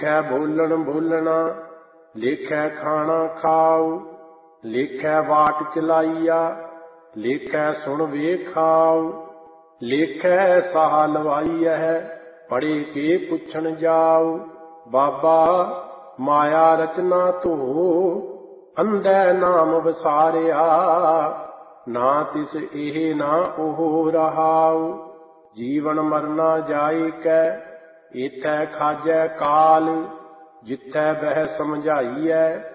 ਲਿਖੈ ਬੋਲਣ ਬੋਲਣਾ, ਲੇਖੈ ਖਾਣਾ ਖਾਉ। ਲੇਖੈ ਵਾਟ ਚਲਾਈਆ, ਲੇਖੈ ਸੁਣ ਵੇਖਾਉ। ਲੇਖੈ ਸਾਹ ਲਵਾਈਐ, ਪੜ੍ਹੇ ਕੇ ਪੁੱਛਣ ਜਾਉ। ਬਾਬਾ ਮਾਇਆ ਰਚਨਾ ਧੋ, ਅੰਧੈ ਨਾਮ ਵਿਸਾਰਿਆ। ਨਾ ਤਿਸ ਇਹ ਨਾ ਉਹ ਰਹਾਉ। ਜੀਵਨ ਮਰਨਾ ਜਾਇ ਕੈ, ਏਥੈ ਖਾਜੈ ਕਾਲ। ਜਿਥੈ ਬਹਿ ਸਮਝਾਈਐ,